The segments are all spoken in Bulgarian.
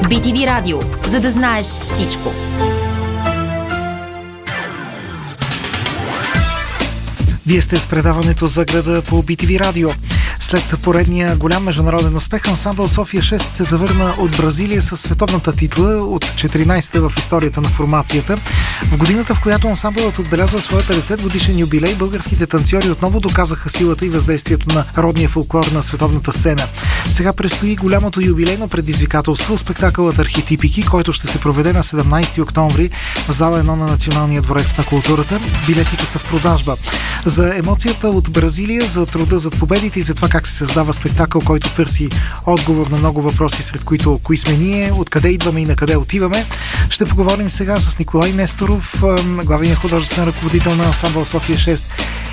BTV Радио, за да знаеш всичко. Вие сте с предаването за града по BTV Радио. След поредния голям международен успех, ансамбъл София 6 се завърна от Бразилия със световната титла от 14-та в историята на формацията. В годината, в която ансамбълът отбелязва своя 50 годишен юбилей, българските танцори отново доказаха силата и въздействието на родния фолклор на световната сцена. Сега предстои голямото юбилейно предизвикателство, спектакълът Архетипики, който ще се проведе на 17 октомври в зала 1 на Националния дворец на културата. Билетите са в продажба. За емоцията от Бразилия, за труда зад победите и за това как се създава спектакъл, който търси отговор на много въпроси, сред които кои сме ние, откъде идваме и на къде отиваме, ще поговорим сега с Николай Несторов, главният художествен ръководител на ансамбъл София 6,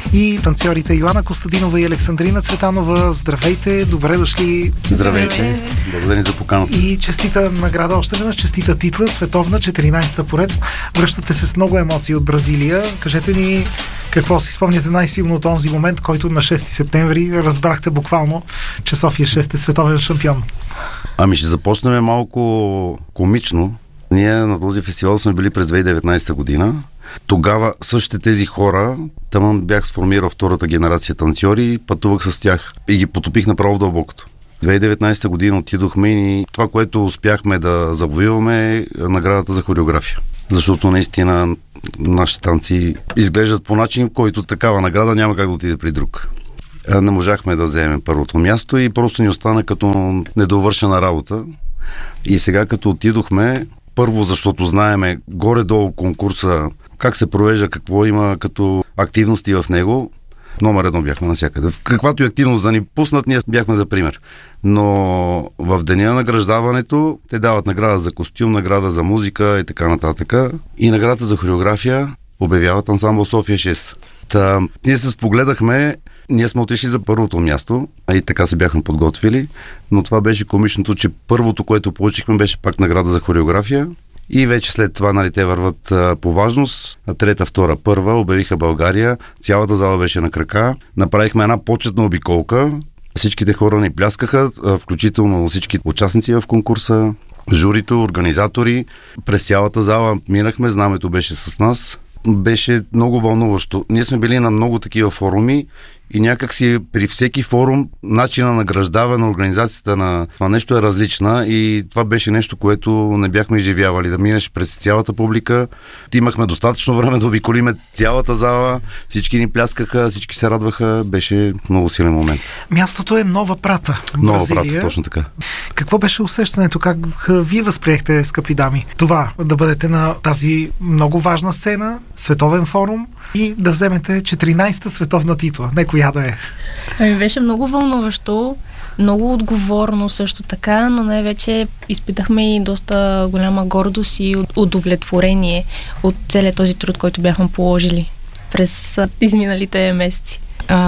и танцорите Йоана Костадинова и Александрина Цветанова. Здравейте, добре дошли. Здравейте, благодаря за поканата. И честита награда още веднъж, честита титла, световна, 14-та поред. Връщате се с много емоции от Бразилия. Кажете ни какво си спомняте най-силно от този момент, който на 6 септември разбрахте буквално, че София 6 е световен шампион. Ами ще започнем малко комично. Ние на този фестивал сме били през 2019 година. Тогава същите тези хора, там бях сформирал втората генерация танцори, пътувах с тях и ги потопих направо в дълбокото. 2019 година отидохме и това, което успяхме да завоюваме, е наградата за хореография. Защото наистина нашите танци изглеждат по начин, който такава награда няма как да отиде при друг. Не можахме да вземем първото място и просто ни остана като недовършена работа. И сега като отидохме, първо защото знаеме горе-долу конкурса, как се провежда, какво има като активности в него, номер едно бяхме навсякъде. В каквато и активност да ни пуснат, ние бяхме за пример. Но в деня на награждаването те дават награда за костюм, награда за музика и така нататък. И наградата за хореография обявяват ансамбъл София 6. Ние се спогледахме, ние сме отишли за първото място и така се бяхме подготвили, но това беше комичното, че първото, което получихме, беше пак награда за хореография. И вече след това, те върват по важност. Трета, втора, първа обявиха България. Цялата зала беше на крака. Направихме една почетна обиколка. Всичките хора ни пляскаха, включително всички участници в конкурса, журито, организатори. През цялата зала минахме, знамето беше с нас. Беше много вълнуващо. Ние сме били на много такива форуми и някак си при всеки форум начина на награждаване на организацията на това нещо е различна и това беше нещо, което не бяхме изживявали. Да минеш през цялата публика. Имахме достатъчно време да обиколиме цялата зала. Всички ни пляскаха, всички се радваха. Беше много силен момент. Мястото е Нова Прата. Нова Прата, точно така. Какво беше усещането? Как вие възприехте, скъпи дами, това да бъдете на тази много важна сцена, световен форум и да вземете 14-та световна титла? Не коя да е. Ами беше много вълнуващо, много отговорно също така, но най-вече изпитахме и доста голяма гордост и удовлетворение от целият този труд, който бяхме положили през изминалите месеци.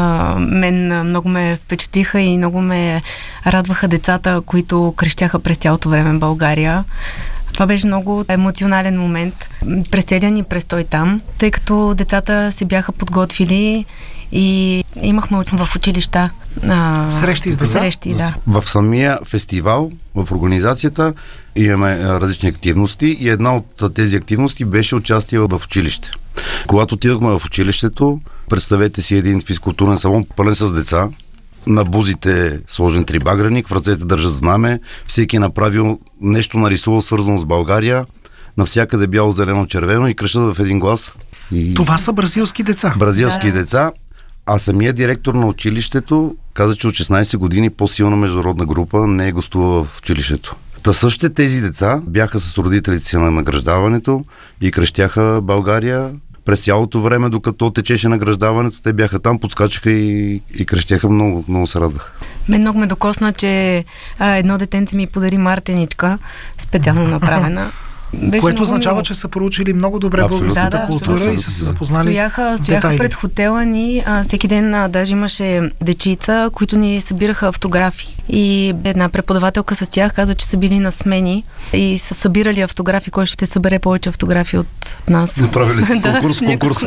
Мен много ме впечатлиха и много ме радваха децата, които крещяха през цялото време в България. Това беше много емоционален момент през целия ни престой там, тъй като децата се бяха подготвили и имахме в училища срещи с деца? Срещи, да. В самия фестивал, в организацията имаме различни активности и една от тези активности беше участие в училище. Когато отидохме в училището, представете си един физкултурен салон пълен с деца, на бузите сложен трибагреник, в ръцете държат знаме, всеки е направил нещо, нарисувал свързано с България, навсякъде бяло, зелено, червено и крещат в един глас. Това са бразилски деца. Бразилски деца. А самия директор на училището каза, че от 16 години по-силна международна група не е гостувала в училището. Та същите тези деца бяха с родителите си на награждаването и крещяха България. През цялото време, докато течеше награждаването, те бяха там, подскачаха и крещяха, много, много се радваха. Мен много ме докосна, че едно детенце ми подари мартеничка, специално направена. Което означава, че са проучили много добре българската култура и са се запознали. Стояха пред хотела ни. Всеки ден даже имаше дечица, които ни събираха автографи. И една преподавателка с тях каза, че са били на смени и са събирали автографи. Кой ще събере повече автографи от нас? Направили си конкурс.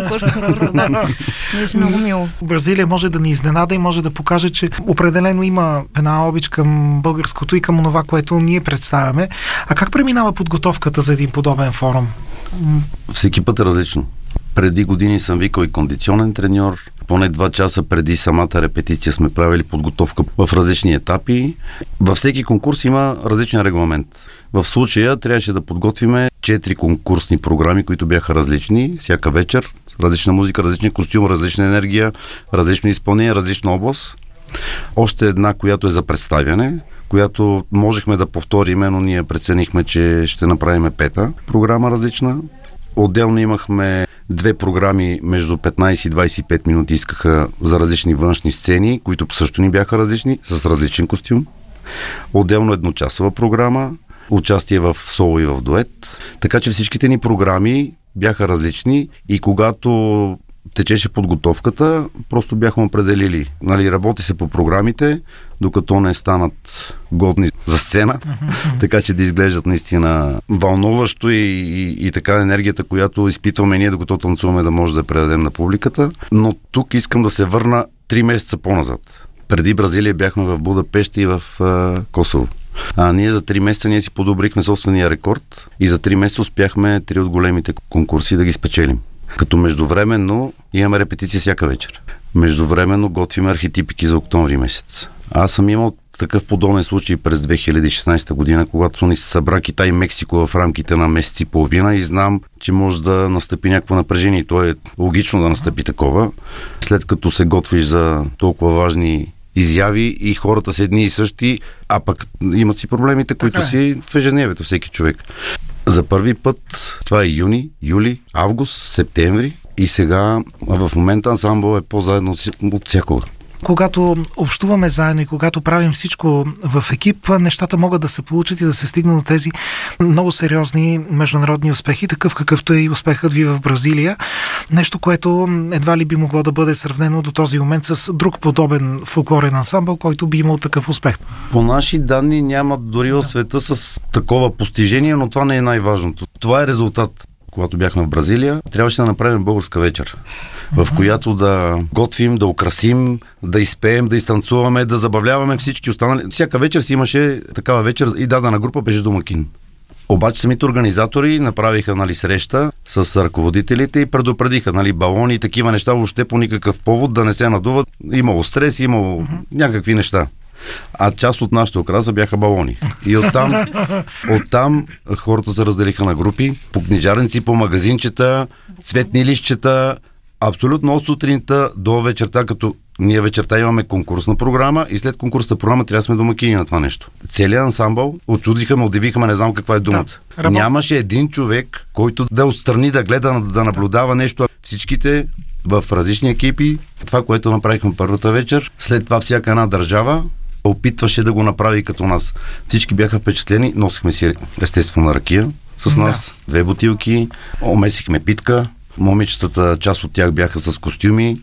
Беше много мило. Бразилия може да ни изненада и може да покаже, че определено има една обич към българското и към това, което ние представяме. А как преминава подготовката за един подобен форум? Всеки път е различно. Преди години съм викал и кондиционен треньор. Поне 2 часа преди самата репетиция сме правили подготовка в различни етапи. Във всеки конкурс има различен регламент. В случая трябваше да подготвиме 4 конкурсни програми, които бяха различни. Всяка вечер, различна музика, различен костюм, различна енергия, различно изпълнение, различна област. Още една, която е за представяне, която можехме да повторим, но ние преценихме, че ще направим 5-та програма различна. Отделно имахме 2 програми между 15 и 25 минути искаха за различни външни сцени, които също ни бяха различни, с различен костюм. Отделно едночасова програма, участие в соло и в дует. Така че всичките ни програми бяха различни и когато течеше подготовката, просто бяхме определили. Работи се по програмите, докато не станат годни за сцена, така че да изглеждат наистина вълнуващо и така енергията, която изпитваме ние, докато танцуваме, да може да я предадем на публиката. Но тук искам да се върна 3 месеца по-назад. Преди Бразилия бяхме в Будапеща и в Косово. Ние за 3 месеца ние си подобрихме собствения рекорд и за 3 месеца успяхме 3 от големите конкурси да ги спечелим. Като междувременно имаме репетиции всяка вечер. Междувременно готвим архетипики за октомври месец. Аз съм имал такъв подобен случай през 2016 година, когато ни се събра Китай и Мексико в рамките на месец и половина и знам, че може да настъпи някакво напрежение и то е логично да настъпи такова. След като се готвиш за толкова важни изяви и хората са едни и същи, а пък имат си проблемите, които си в ежедневието всеки човек. За първи път, това е юни, юли, август, септември и сега в момента ансамбъл е по-заедно от всякога. Когато общуваме заедно и когато правим всичко в екип, нещата могат да се получат и да се стигнат до тези много сериозни международни успехи, такъв какъвто е и успехът ви в Бразилия. Нещо, което едва ли би могло да бъде сравнено до този момент с друг подобен фолклорен ансамбъл, който би имал такъв успех. По наши данни няма дори в света с такова постижение, но това не е най-важното. Това е резултат. Когато бяхме в Бразилия, трябваше да направим българска вечер, в която да готвим, да украсим, да изпеем, да изтанцуваме, да забавляваме всички останали. Всяка вечер си имаше такава вечер и дадена група беше домакин. Обаче самите организатори направиха среща с ръководителите и предупредиха балони и такива неща въобще по никакъв повод да не се надуват. Имало стрес, имало някакви неща. А част от нашата украса бяха балони. И оттам хората се разделиха на групи, по книжарници, по магазинчета, цветни листчета, абсолютно от сутринта до вечерта, като ние вечерта имаме конкурсна програма и след конкурсната програма трябва да сме домакини на това нещо. Целият ансамбъл очудихаме, удивихме, не знам каква е думата. Нямаше един човек, който да отстрани, да гледа, да наблюдава нещо. Всичките в различни екипи, това, което направихме първата вечер, след това всяка една държава опитваше да го направи като нас. Всички бяха впечатлени, носихме си естествено на ракия с нас, 2 бутилки, омесихме питка, момичетата, част от тях бяха с костюми,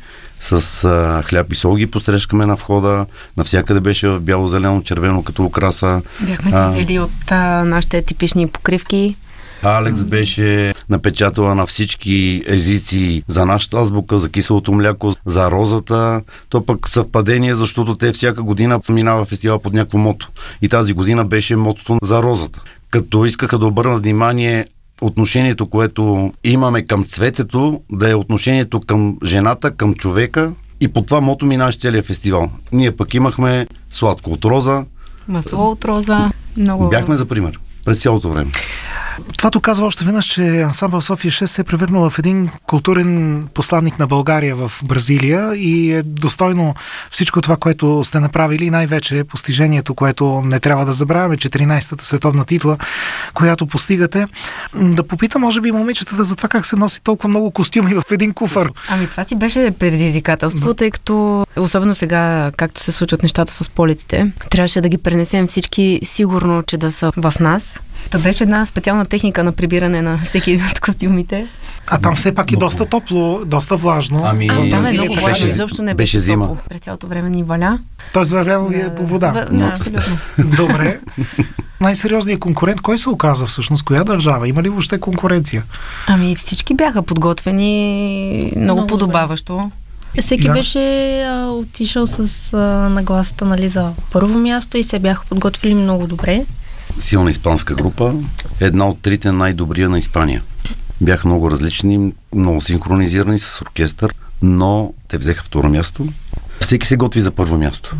с хляб и сол ги посрещкаме на входа, навсякъде беше в бяло, зелено, червено като украса. Бяхме си взели от нашите типични покривки. Алекс беше напечатала на всички езици за нашата азбука, за киселото мляко, за розата. То пък съвпадение, защото те всяка година минава фестивал под някакво мото. И тази година беше мотото за розата. Като искаха да обърнат внимание отношението, което имаме към цветето, да е отношението към жената, към човека и по това мото минаваше целият фестивал. Ние пък имахме сладко от роза. Масло от роза. Много... Бяхме за пример през цялото време. Това доказва още веднъж, че ансамбъл София 6 се е превърнал в един културен посланник на България в Бразилия и е достойно всичко това, което сте направили и най-вече постижението, което не трябва да забравяме, 14-та световна титла, която постигате. Да попитам, може би, момичетата за това как се носи толкова много костюми в един куфар. Ами това си беше предизвикателство, тъй като особено сега, както се случват нещата с полетите, трябваше да ги пренесем всички сигурно, че да са в нас. Та беше една специална техника на прибиране на всеки един от костюмите. А там все пак е доста топло, доста влажно. Там е много влажно, изобщо не беше зима. топло. През цялото време ни валя. Тоест вървява ви по вода. Да, абсолютно. Добре. Най-сериозният конкурент, кой се оказа всъщност? Коя държава? Има ли въобще конкуренция? Ами всички бяха подготвени много подобаващо. Всеки беше отишъл с нагласата, нали, за първо място и се бяха подготвили много добре. Силна испанска група, една от трите най-добрия на Испания. Бяха много различни, много синхронизирани с оркестър, но те взеха второ място. Всеки се готви за първо място.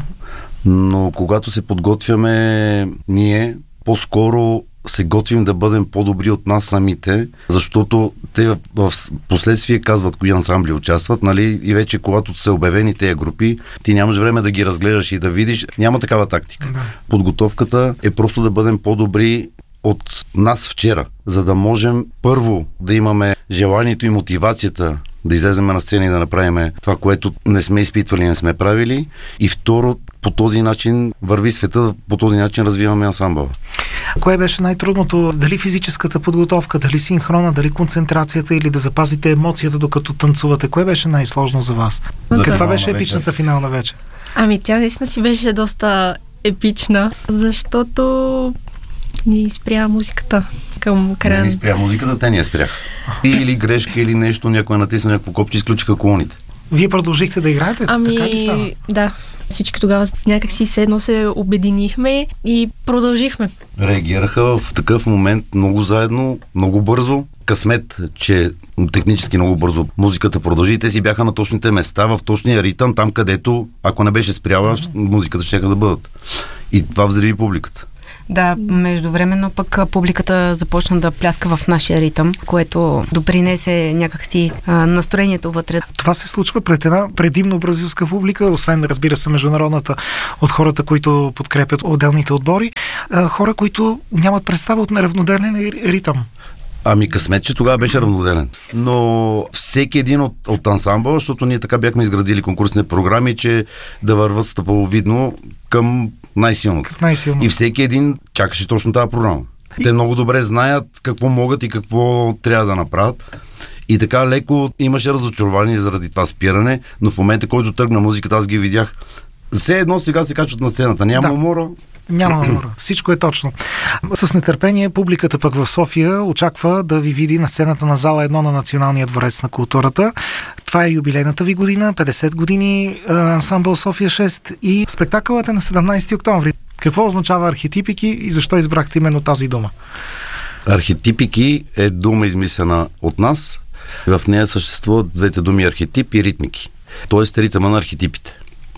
Но когато се подготвяме ние, по-скоро се готвим да бъдем по-добри от нас самите, защото те в последствие казват кои ансамбли участват, нали, и вече когато са обявени тези групи, ти нямаш време да ги разгледаш и да видиш, няма такава тактика. Да. Подготовката е просто да бъдем по-добри от нас вчера, за да можем първо да имаме желанието и мотивацията да излезем на сцена и да направим това, което не сме изпитвали, не сме правили, и второ, по този начин върви света, по този начин развиваме ансамбъл. Кое беше най-трудното? Дали физическата подготовка, дали синхрона, дали концентрацията или да запазите емоцията докато танцувате? Кое беше най-сложно за вас? Каква беше епичната финална вечер? Ами тя наистина си беше доста епична, защото ни спря музиката към края. Не ни спря музиката, те ни я спряха. Или грешка, или нещо, някой натисна някакво копче, изключиха колоните. Вие продължихте да играете? Така ли стана? Да. Всички тогава някакси седно се обединихме и продължихме. Реагираха в такъв момент много заедно, много бързо. Късмет, че технически много бързо музиката продължи. Те си бяха на точните места, в точния ритъм, там където, ако не беше спряла, музиката ще да бъдат. И това взриви публиката. Да, междувременно пък публиката започна да пляска в нашия ритъм, което допринесе някакси настроението вътре. Това се случва пред една предимно бразилска публика, освен, разбира се, международната, от хората, които подкрепят отделните отбори, хора, които нямат представа от неравноделен ритъм. Ами късмет, че тогава беше равноделен. Но всеки един от ансамбъл, защото ние така бяхме изградили конкурсните програми, че да върват стъпаловидно към най-силното. И всеки един чакаше точно тази програма. Те много добре знаят какво могат и какво трябва да направят. И така леко имаше разочарование заради това спиране, но в момента, който тръгна музиката, аз ги видях. Все едно сега се качват на сцената. Няма умора. Няма умора. Всичко е точно. С нетърпение публиката пък в София очаква да ви види на сцената на зала 1 на Националния дворец на културата. Това е юбилейната ви година, 50 години ансамбъл София 6 и спектакълът е на 17 октомври. Какво означава архетипики и защо избрахте именно тази дума? Архетипики е дума измислена от нас. В нея съществуват двете думи архетип и ритмики. Тоест ритъма на архетипите.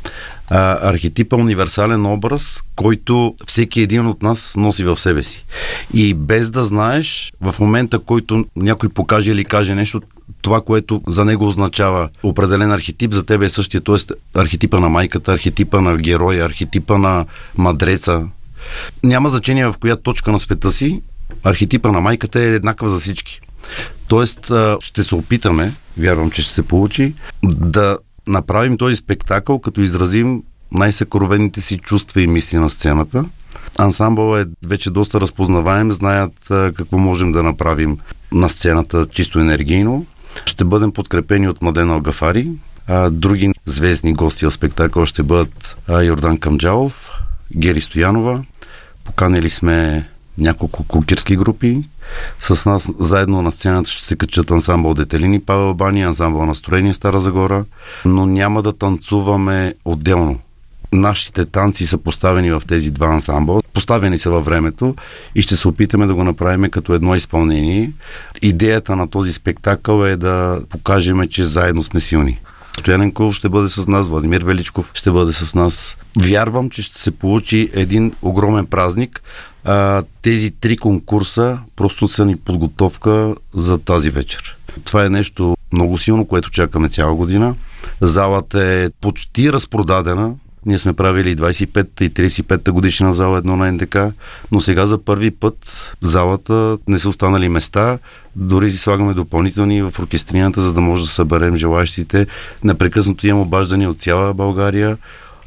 Архетипа е универсален образ, който всеки един от нас носи в себе си. И без да знаеш, в момента, който някой покаже или каже нещо, това, което за него означава определен архетип, за тебе е същия. Т.е. архетипа на майката, архетипа на героя, архетипа на мадреца. Няма значение в коя точка на света си, архетипа на майката е еднакъв за всички. Тоест, ще се опитаме, вярвам, че ще се получи, да направим този спектакъл, като изразим най-съкровените си чувства и мисли на сцената. Ансамбълът е вече доста разпознаваем, знаят какво можем да направим на сцената чисто енергийно. Ще бъдем подкрепени от Младен Алгафари. Други звездни гости в спектакъл ще бъдат Йордан Камджалов, Гери Стоянова. Поканили сме няколко кулкирски групи. С нас заедно на сцената ще се качат ансамбъл Детелини Павел Бани, ансамбъл Настроение Стара Загора, но няма да танцуваме отделно. Нашите танци са поставени в тези два ансамбъла, поставени са във времето и ще се опитаме да го направим като едно изпълнение. Идеята на този спектакъл е да покажем, че заедно сме силни. Стоян Енков ще бъде с нас, Владимир Величков ще бъде с нас. Вярвам, че ще се получи един огромен празник. Тези 3 конкурса просто са ни подготовка за тази вечер. Това е нещо много силно, което чакаме цяла година. Залата е почти разпродадена. Ние сме правили 25-та и 35-та годишна зала 1 на НДК, но сега за първи път в залата не са останали места. Дори слагаме допълнителни в оркестрината, за да може да съберем желащите. Непрекъснато имам обаждания от цяла България.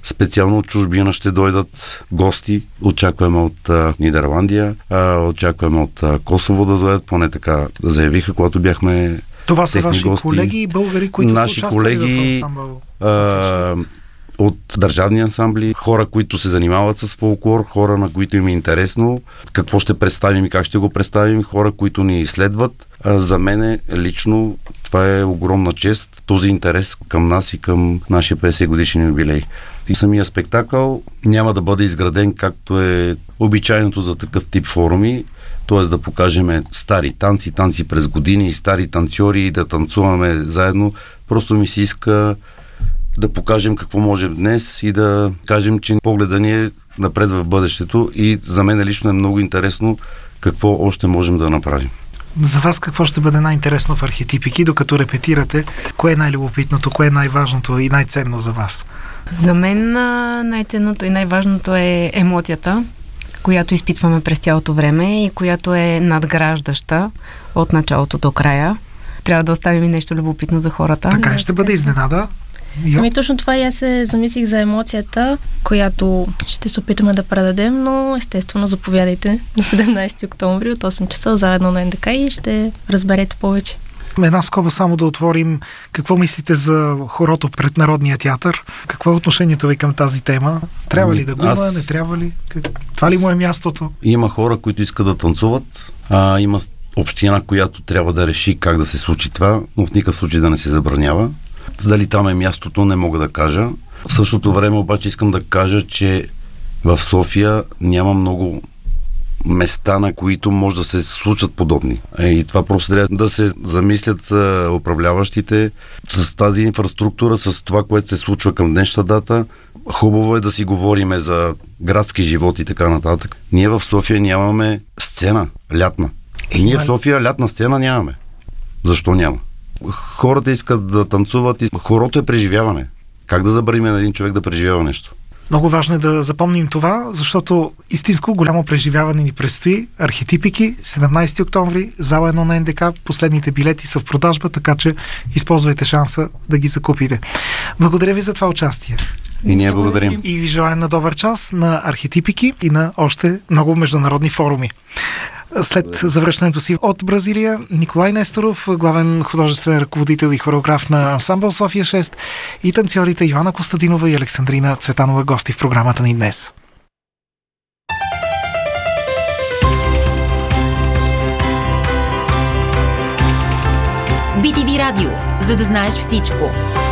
Специално от чужбина ще дойдат гости. Очакваме от Нидерландия, очакваме от Косово да дойдат, поне така заявиха, когато бяхме. Това са ваши гости. Колеги и българи, които наши са участвали колеги, в ансамбъл. От държавни ансамбли, хора, които се занимават с фолклор, хора, на които им е интересно какво ще представим и как ще го представим, хора, които ни изследват. За мен лично това е огромна чест, този интерес към нас и към нашия 50 годишен юбилей. И самия спектакъл няма да бъде изграден както е обичайното за такъв тип форуми, т.е. да покажем стари танци през години, стари танцори и да танцуваме заедно. Просто ми се иска да покажем какво можем днес и да кажем, че погледа ни е напред в бъдещето и за мен лично е много интересно какво още можем да направим. За вас какво ще бъде най-интересно в Архетипики, докато репетирате? Кое е най-любопитното, кое е най-важното и най-ценно за вас? За мен най-ценното и най-важното е емоцията, която изпитваме през цялото време и която е надграждаща от началото до края. Трябва да оставим и нещо любопитно за хората. Така ще бъде изненада. Ами точно това и аз се замислих за емоцията, която ще се опитаме да предадем, но естествено заповядайте на 17 октомври от 8 часа заедно на НДК и ще разберете повече. Една скоба само да отворим. Какво мислите за хорото пред Народния театър? Какво е отношението ви към тази тема? Трябва ли да го има? Не трябва ли? Това ли му е мястото? Има хора, които искат да танцуват. Има община, която трябва да реши как да се случи това, но в никакъв случай да не се забранява. Дали там е мястото, не мога да кажа. В същото време обаче искам да кажа, че в София няма много места, на които може да се случат подобни. И това просто трябва да се замислят управляващите с тази инфраструктура, с това, което се случва към днешна дата. Хубаво е да си говориме за градски живот и така нататък. Ние в София нямаме сцена лятна. И ние в София лятна сцена нямаме. Защо няма? Хората искат да танцуват и хорото е преживяване. Как да забраним на един човек да преживява нещо? Много важно е да запомним това, защото истинско голямо преживяване ни предстои. Архетипики, 17 октомври, зала 1 на НДК. Последните билети са в продажба, така че използвайте шанса да ги закупите. Благодаря ви за това участие. И ние благодарим. И ви желаем на добър час на Архетипики и на още много международни форуми. След завръщането си от Бразилия, Николай Несторов, главен художествен ръководител и хореограф на ансамбъл София 6 и танцорите Йоана Костадинова и Александрина Цветанова гости в програмата ни днес. BTV Радио, за да знаеш всичко.